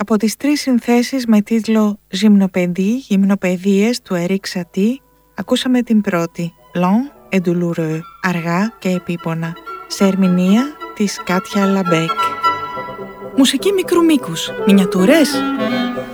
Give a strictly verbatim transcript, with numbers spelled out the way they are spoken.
Από τις τρεις συνθέσεις με τίτλο «Γυμνοπαιδί», «Γυμνοπαιδείες» του Eric Satie, ακούσαμε την πρώτη, «Long et douloureux», αργά και επίπονα, σε ερμηνεία της Κάτια Λαμπέκ. Μουσική μικρού μήκους, μινιατούρες.